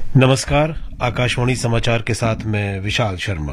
नमस्कार। आकाशवाणी समाचार के साथ मैं विशाल शर्मा।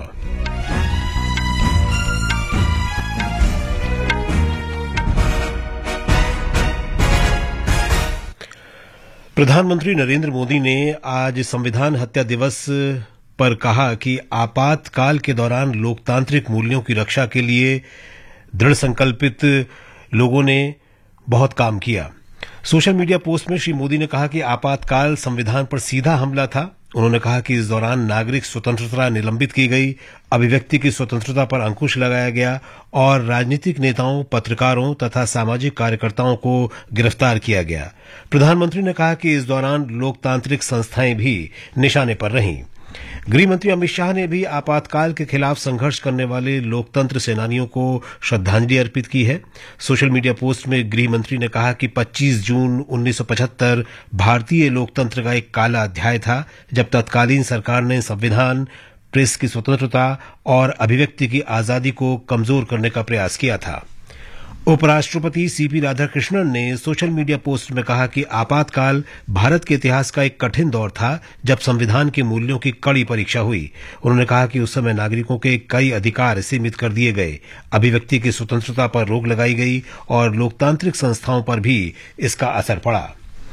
प्रधानमंत्री नरेंद्र मोदी ने आज संविधान हत्या दिवस पर कहा कि आपातकाल के दौरान लोकतांत्रिक मूल्यों की रक्षा के लिए दृढ़ संकल्पित लोगों ने बहुत काम किया। सोशल मीडिया पोस्ट में श्री मोदी ने कहा कि आपातकाल संविधान पर सीधा हमला था। उन्होंने कहा कि इस दौरान नागरिक स्वतंत्रता निलंबित की गई, अभिव्यक्ति की स्वतंत्रता पर अंकुश लगाया गया और राजनीतिक नेताओं, पत्रकारों तथा सामाजिक कार्यकर्ताओं को गिरफ्तार किया गया। प्रधानमंत्री ने कहा कि इस दौरान लोकतांत्रिक संस्थाएं भी निशाने पर रहीं। गृह मंत्री अमित शाह ने भी आपातकाल के खिलाफ संघर्ष करने वाले लोकतंत्र सेनानियों को श्रद्धांजलि अर्पित की है। सोशल मीडिया पोस्ट में गृह मंत्री ने कहा कि 25 जून 1975 भारतीय लोकतंत्र का एक काला अध्याय था, जब तत्कालीन सरकार ने संविधान, प्रेस की स्वतंत्रता और अभिव्यक्ति की आजादी को कमजोर करने का प्रयास किया था। उपराष्ट्रपति सीपी राधाकृष्णन ने सोशल मीडिया पोस्ट में कहा कि आपातकाल भारत के इतिहास का एक कठिन दौर था, जब संविधान के मूल्यों की कड़ी परीक्षा हुई। उन्होंने कहा कि उस समय नागरिकों के कई अधिकार सीमित कर दिए गए, अभिव्यक्ति की स्वतंत्रता पर रोक लगाई गई और लोकतांत्रिक संस्थाओं पर भी इसका असर पड़ा।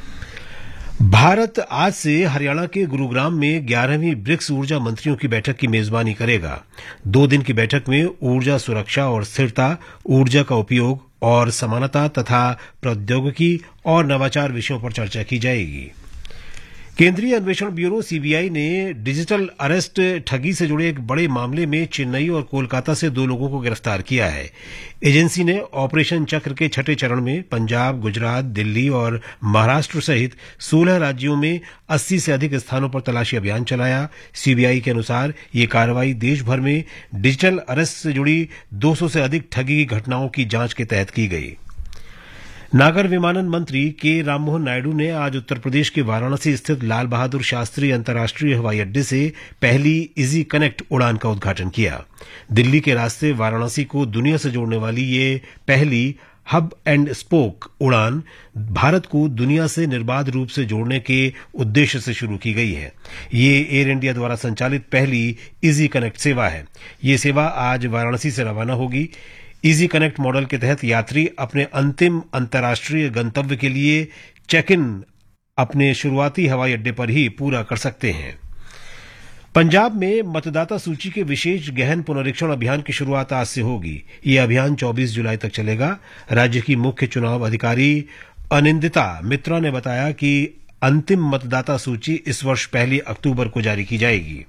भारत आज से हरियाणा के गुरुग्राम में 11वीं ब्रिक्स ऊर्जा मंत्रियों की बैठक की मेजबानी करेगा। 2 दिन की बैठक में ऊर्जा सुरक्षा और स्थिरता, ऊर्जा का उपयोग और समानता तथा प्रौद्योगिकी और नवाचार विषयों पर चर्चा की जाएगी। केंद्रीय अन्वेषण ब्यूरो सीबीआई ने डिजिटल अरेस्ट ठगी से जुड़े एक बड़े मामले में चेन्नई और कोलकाता से 2 लोगों को गिरफ्तार किया है। एजेंसी ने ऑपरेशन चक्र के 6ठे चरण में पंजाब, गुजरात, दिल्ली और महाराष्ट्र सहित 16 राज्यों में 80 से अधिक स्थानों पर तलाशी अभियान चलाया। सीबीआई के अनुसार ये कार्रवाई देश भर में डिजिटल अरेस्ट से जुड़ी 200 से अधिक ठगी की घटनाओं की जांच के तहत की गई। नागर विमानन मंत्री के राममोहन नायडू ने आज उत्तर प्रदेश के वाराणसी स्थित लाल बहादुर शास्त्री अंतर्राष्ट्रीय हवाई अड्डे से पहली इजी कनेक्ट उड़ान का उद्घाटन किया। दिल्ली के रास्ते वाराणसी को दुनिया से जोड़ने वाली ये पहली हब एंड स्पोक उड़ान भारत को दुनिया से निर्बाध रूप से जोड़ने के उद्देश्य से शुरू की गई है। ये एयर इंडिया द्वारा संचालित पहली इजी कनेक्ट सेवा है। ये सेवा आज वाराणसी से रवाना होगी। इजी कनेक्ट मॉडल के तहत यात्री अपने अंतिम अंतर्राष्ट्रीय गंतव्य के लिए चेक इन अपने शुरुआती हवाई अड्डे पर ही पूरा कर सकते हैं। पंजाब में मतदाता सूची के विशेष गहन पुनरीक्षण अभियान की शुरुआत आज से होगी। यह अभियान 24 जुलाई तक चलेगा। राज्य की मुख्य चुनाव अधिकारी अनिंदिता मित्रा ने बताया कि अंतिम मतदाता सूची इस वर्ष 1 अक्टूबर को जारी की जाएगी।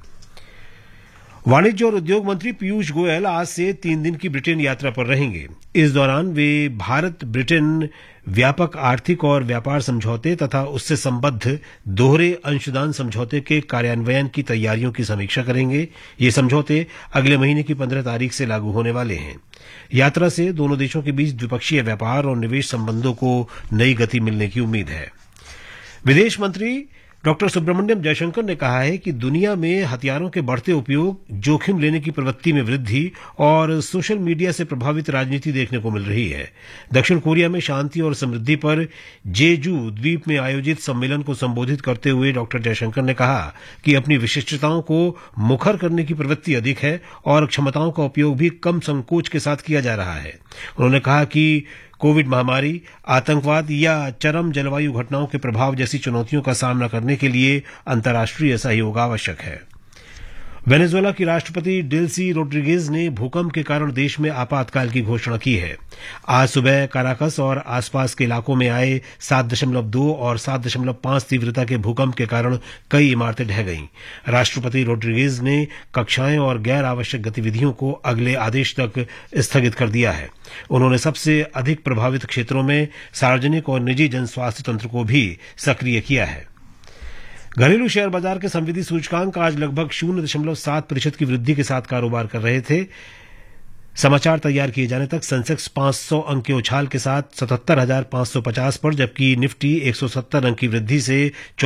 वाणिज्य और उद्योग मंत्री पीयूष गोयल आज से 3 दिन की ब्रिटेन यात्रा पर रहेंगे। इस दौरान वे भारत ब्रिटेन व्यापक आर्थिक और व्यापार समझौते तथा उससे संबद्ध दोहरे अंशदान समझौते के कार्यान्वयन की तैयारियों की समीक्षा करेंगे। ये समझौते अगले महीने की 15 तारीख से लागू होने वाले हैं। यात्रा से दोनों देशों के बीच द्विपक्षीय व्यापार और निवेश संबंधों को नई गति मिलने की उम्मीद है। विदेश मंत्री डॉक्टर सुब्रमण्यम जयशंकर ने कहा है कि दुनिया में हथियारों के बढ़ते उपयोग, जोखिम लेने की प्रवृत्ति में वृद्धि और सोशल मीडिया से प्रभावित राजनीति देखने को मिल रही है। दक्षिण कोरिया में शांति और समृद्धि पर जेजू द्वीप में आयोजित सम्मेलन को संबोधित करते हुए डॉक्टर जयशंकर ने कहा कि अपनी विशिष्टताओं को मुखर करने की प्रवृत्ति अधिक है और क्षमताओं का उपयोग भी कम संकोच के साथ किया जा रहा है। उन्होंने कहा कि कोविड महामारी, आतंकवाद या चरम जलवायु घटनाओं के प्रभाव जैसी चुनौतियों का सामना करने के लिए अंतर्राष्ट्रीय सहयोग आवश्यक है। वेनेजुएला की राष्ट्रपति डेल्सी रोड्रिगेज ने भूकंप के कारण देश में आपातकाल की घोषणा की है। आज सुबह काराकस और आसपास के इलाकों में आए 7.2 और 7.5 तीव्रता के भूकंप के कारण कई इमारतें ढह गईं। राष्ट्रपति रोड्रिगेज ने कक्षाएं और गैर आवश्यक गतिविधियों को अगले आदेश तक स्थगित कर दिया है। उन्होंने सबसे अधिक प्रभावित क्षेत्रों में सार्वजनिक और निजी जन स्वास्थ्य तंत्र को भी सक्रिय किया है। घरेलू शेयर बाजार के संविधि सूचकांक आज लगभग 0.7% की वृद्धि के साथ कारोबार कर रहे थे। समाचार तैयार किए जाने तक सेंसेक्स 500 अंक के उछाल के साथ 77,550 पर, जबकि निफ्टी 170 अंक की वृद्धि से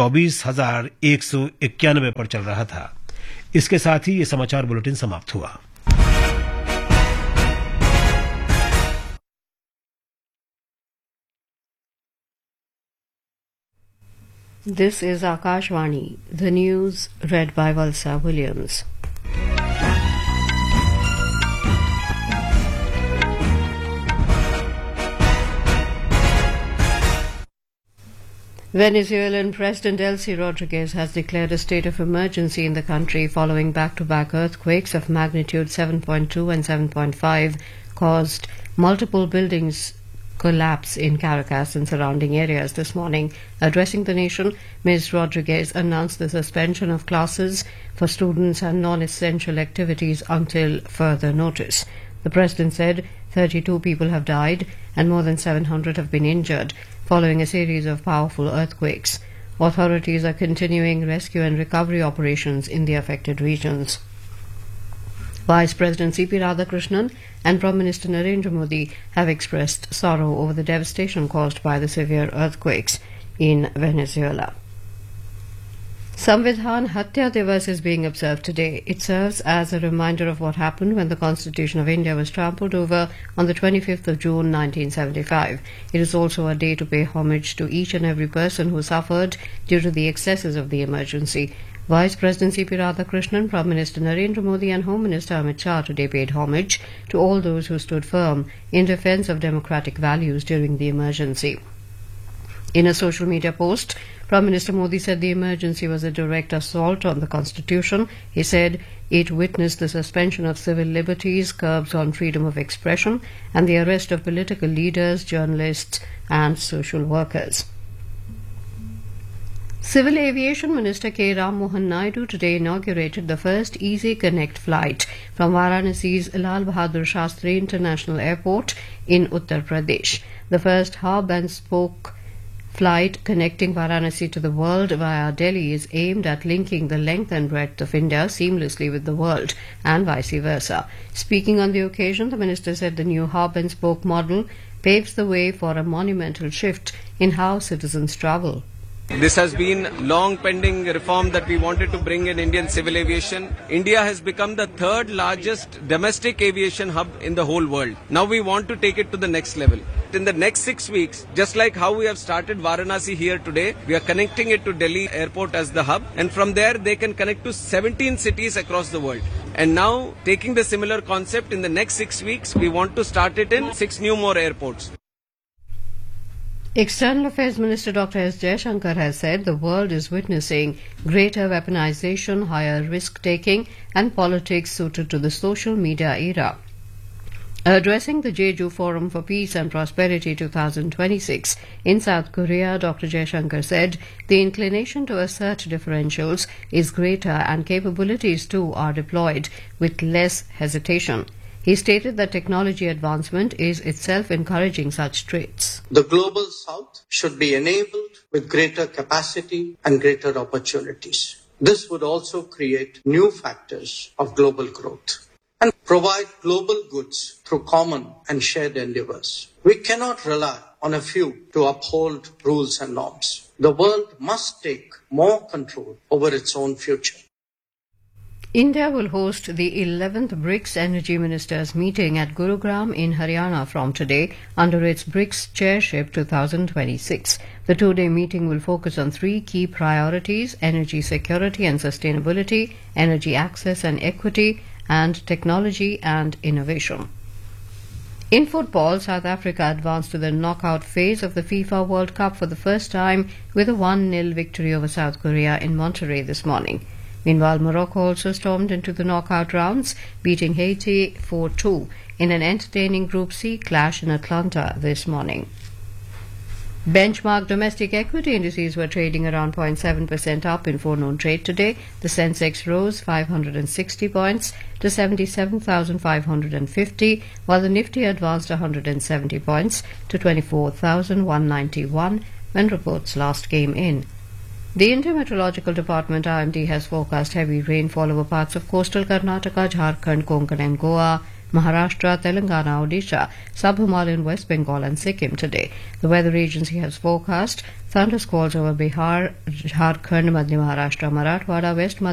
24,191 पर चल रहा था। इसके साथ ही ये समाचार बुलेटिन समाप्त हुआ। This is Akashvani, the news read by Valsa Williams. Venezuelan President Delcy Rodriguez has declared a state of emergency in the country following back-to-back earthquakes of magnitude 7.2 and 7.5 caused multiple buildings collapse in Caracas and surrounding areas this morning. Addressing the nation, Ms. Rodriguez announced the suspension of classes for students and non-essential activities until further notice. The president said 32 people have died and more than 700 have been injured following a series of powerful earthquakes. Authorities are continuing rescue and recovery operations in the affected regions. Vice President C.P. Radhakrishnan and Prime Minister Narendra Modi have expressed sorrow over the devastation caused by the severe earthquakes in Venezuela. Samvidhan Hatya Divas is being observed today. It serves as a reminder of what happened when the Constitution of India was trampled over on the 25th of June 1975. It is also a day to pay homage to each and every person who suffered due to the excesses of the emergency. Vice President C.P. Radhakrishnan, Prime Minister Narendra Modi and Home Minister Amit Shah today paid homage to all those who stood firm in defence of democratic values during the emergency. In a social media post, Prime Minister Modi said the emergency was a direct assault on the Constitution. He said it witnessed the suspension of civil liberties, curbs on freedom of expression, and the arrest of political leaders, journalists, and social workers. Civil Aviation Minister K. Ram Mohan Naidu today inaugurated the first Easy Connect flight from Varanasi's Lal Bahadur Shastri International Airport in Uttar Pradesh. The first hub and spoke flight connecting Varanasi to the world via Delhi is aimed at linking the length and breadth of India seamlessly with the world and vice versa. Speaking on the occasion, the minister said the new hub and spoke model paves the way for a monumental shift in how citizens travel. This has been long pending reform that we wanted to bring in Indian civil aviation. India has become the third largest domestic aviation hub in the whole world. Now we want to take it to the next level. In the next 6 weeks, just like how we have started Varanasi here today, we are connecting it to Delhi airport as the hub, and from there they can connect to 17 cities across the world. And now, taking the similar concept, in the next 6 weeks, we want to start it in 6 new more airports. External Affairs Minister Dr. S. Jaishankar has said the world is witnessing greater weaponization, higher risk-taking, and politics suited to the social media era. Addressing the Jeju Forum for Peace and Prosperity 2026 in South Korea, Dr. Jaishankar said the inclination to assert differentials is greater and capabilities too are deployed with less hesitation. He stated that technology advancement is itself encouraging such traits. The global south should be enabled with greater capacity and greater opportunities. This would also create new factors of global growth and provide global goods through common and shared endeavors. We cannot rely on a few to uphold rules and norms. The world must take more control over its own future. India will host the 11th BRICS Energy Ministers meeting at Gurugram in Haryana from today under its BRICS Chairship 2026. The two-day meeting will focus on three key priorities: energy security and sustainability, energy access and equity, and technology and innovation. In football, South Africa advanced to the knockout phase of the FIFA World Cup for the first time with a 1-0 victory over South Korea in Monterrey this morning. Meanwhile, Morocco also stormed into the knockout rounds, beating Haiti 4-2 in an entertaining Group C clash in Atlanta this morning. Benchmark domestic equity indices were trading around 0.7% up in forenoon trade today. The Sensex rose 560 points to 77,550, while the Nifty advanced 170 points to 24,191 when reports last came in. The Indian Meteorological Department IMD has forecast heavy rainfall over parts of coastal Karnataka, Jharkhand, Konkan and Goa, Maharashtra, Telangana, Odisha, Sub-Himalayan West Bengal and Sikkim today. The weather agency has forecast thundersqualls over Bihar, Jharkhand, Madhya Maharashtra, Marathwada, West